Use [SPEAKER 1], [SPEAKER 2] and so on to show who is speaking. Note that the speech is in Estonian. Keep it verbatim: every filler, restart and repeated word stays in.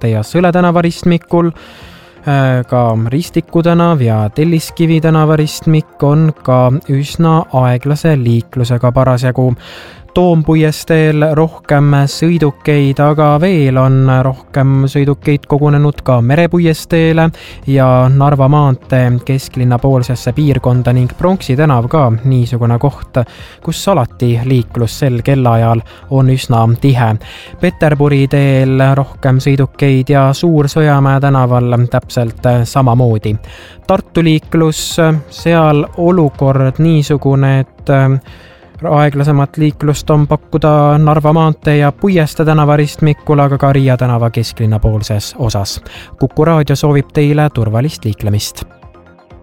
[SPEAKER 1] maantee ja Sõle tänava ristmikul. Ka Ristiku tänav ja Telliskivi tänava ristmik on ka üsna aeglase liiklusega parasjagu. Toompuiesteel rohkem sõidukeid, aga veel on rohkem sõidukeid kogunenud ka Merepuiesteele ja Narva maantee kesklinna poolsesse piirkonda ning Pronksi tänav ka niisugune koht, kus alati liiklus sel kellaajal on üsna tihe. Peterburi teel rohkem sõidukeid ja Suur-Sõjamäe tänaval täpselt samamoodi. Tartu liiklus, seal olukord niisugune, et aeglasemat liiklust on pakkuda Narva maantee ja Puieste tänava ristmikul, aga ka Riia tänava kesklinna poolses osas. Kuku raadio soovib teile turvalist liiklemist.